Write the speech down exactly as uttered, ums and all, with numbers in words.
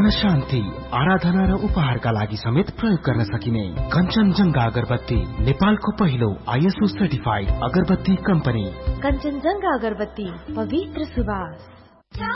मन शान्ति, आराधना र उपहारका लागि समेत प्रयोग गर्न सकिने कञ्चनजङ्घा अगरबत्ती, नेपालको पहिलो आइएसओ सर्टिफाइड अगरबत्ती कम्पनी। कञ्चनजङ्घा अगरबत्ती, पवित्र सुवास।